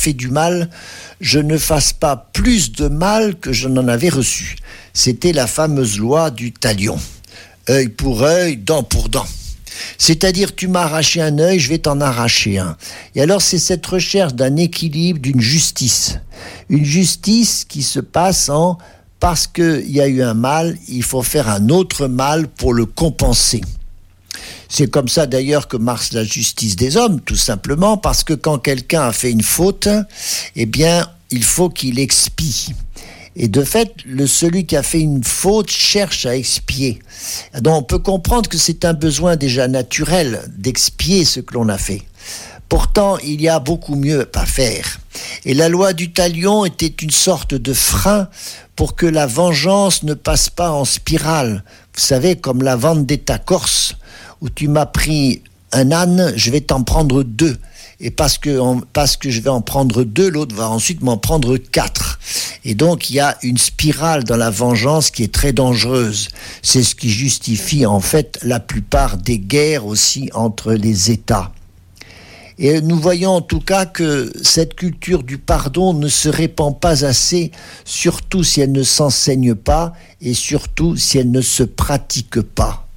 fait du mal, je ne fasse pas plus de mal que je n'en avais reçu. C'était la fameuse loi du talion. Œil pour œil, dent pour dent. C'est-à-dire, tu m'as arraché un œil, je vais t'en arracher un. Et alors, c'est cette recherche d'un équilibre, d'une justice. Une justice qui se passe en parce qu'il y a eu un mal, il faut faire un autre mal pour le compenser. C'est comme ça d'ailleurs que marche la justice des hommes, tout simplement, parce que quand quelqu'un a fait une faute, eh bien, il faut qu'il expie. Et de fait, celui qui a fait une faute cherche à expier. Donc on peut comprendre que c'est un besoin déjà naturel d'expier ce que l'on a fait. Pourtant, il y a beaucoup mieux à faire. Et la loi du talion était une sorte de frein pour que la vengeance ne passe pas en spirale. Vous savez, comme la vendetta corse, où tu m'as pris un âne, je vais t'en prendre 2. Et parce que je vais en prendre 2, l'autre va ensuite m'en prendre 4. Et donc, il y a une spirale dans la vengeance qui est très dangereuse. C'est ce qui justifie, en fait, la plupart des guerres aussi entre les États. Et nous voyons en tout cas que cette culture du pardon ne se répand pas assez, surtout si elle ne s'enseigne pas et surtout si elle ne se pratique pas.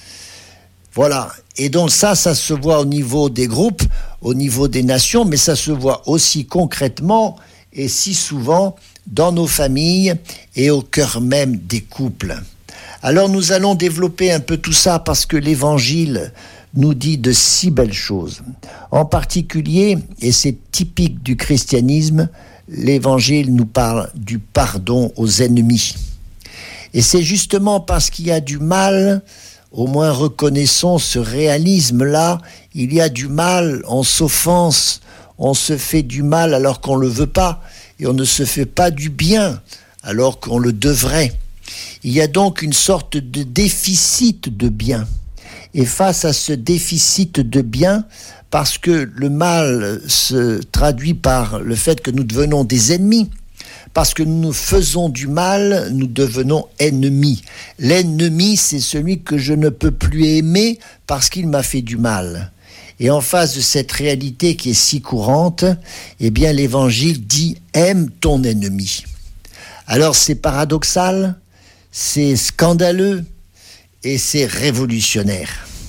Voilà. Et donc ça se voit au niveau des groupes, au niveau des nations, mais ça se voit aussi concrètement et si souvent dans nos familles et au cœur même des couples. Alors nous allons développer un peu tout ça parce que l'Évangile nous dit de si belles choses. En particulier, et c'est typique du christianisme, l'Évangile nous parle du pardon aux ennemis. Et c'est justement parce qu'il y a du mal, au moins reconnaissons ce réalisme-là, il y a du mal, on s'offense, on se fait du mal alors qu'on ne le veut pas, et on ne se fait pas du bien alors qu'on le devrait. Il y a donc une sorte de déficit de bien. Et face à ce déficit de bien, parce que le mal se traduit par le fait que nous devenons des ennemis, parce que nous faisons du mal, nous devenons ennemis. L'ennemi, c'est celui que je ne peux plus aimer parce qu'il m'a fait du mal. Et en face de cette réalité qui est si courante, eh bien l'Évangile dit « aime ton ennemi ». Alors c'est paradoxal, c'est scandaleux et c'est révolutionnaire.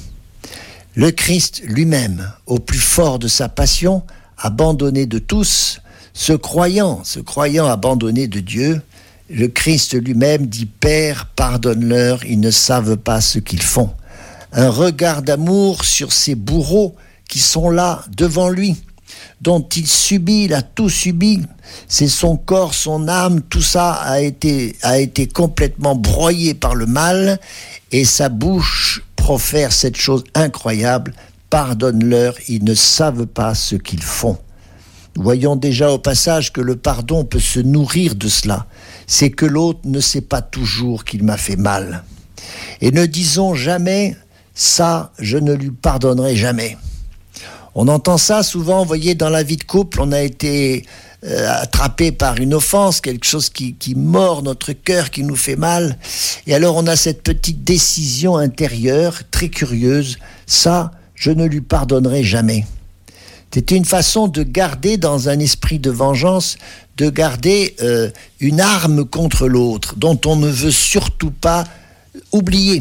Le Christ lui-même, au plus fort de sa passion, abandonné de tous, ce croyant abandonné de Dieu, le Christ lui-même dit « Père, pardonne-leur, ils ne savent pas ce qu'ils font ». Un regard d'amour sur ces bourreaux qui sont là devant lui, dont il subit, il a tout subi. C'est son corps, son âme, tout ça a été complètement broyé par le mal et sa bouche profère cette chose incroyable, pardonne-leur, ils ne savent pas ce qu'ils font. Nous voyons déjà au passage que le pardon peut se nourrir de cela. C'est que l'autre ne sait pas toujours qu'il m'a fait mal. Et ne disons jamais, ça, je ne lui pardonnerai jamais. On entend ça souvent, vous voyez, dans la vie de couple, on a été attrapé par une offense, quelque chose qui mord notre cœur, qui nous fait mal. Et alors on a cette petite décision intérieure, très curieuse, ça, je ne lui pardonnerai jamais. C'était une façon de garder, dans un esprit de vengeance, de garder une arme contre l'autre, dont on ne veut surtout pas oublier.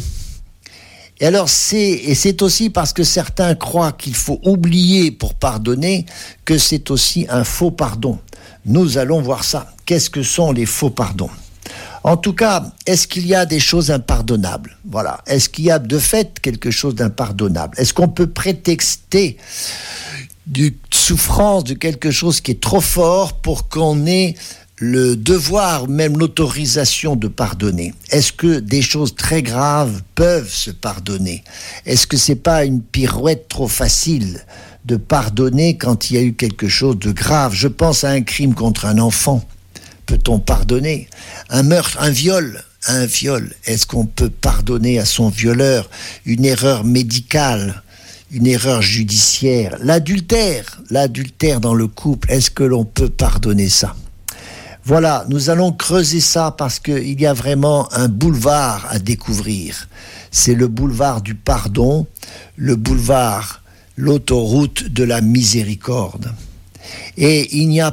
Et alors c'est aussi parce que certains croient qu'il faut oublier pour pardonner que c'est aussi un faux pardon. Nous allons voir ça. Qu'est-ce que sont les faux pardons ? En tout cas, est-ce qu'il y a des choses impardonnables ? Voilà. Est-ce qu'il y a de fait quelque chose d'impardonnable ? Est-ce qu'on peut prétexter d'une souffrance, de quelque chose qui est trop fort pour qu'on ait le devoir, même l'autorisation de pardonner? Est-ce que des choses très graves peuvent se pardonner? Est-ce que c'est pas une pirouette trop facile de pardonner quand il y a eu quelque chose de grave? Je pense à un crime contre un enfant. Peut-on pardonner? Un meurtre, un viol. Est-ce qu'on peut pardonner à son violeur? Une erreur médicale, une erreur judiciaire. L'adultère dans le couple, est-ce que l'on peut pardonner ça? Voilà, nous allons creuser ça parce qu'il y a vraiment un boulevard à découvrir. C'est le boulevard du pardon, l'autoroute de la miséricorde. Et il n'y a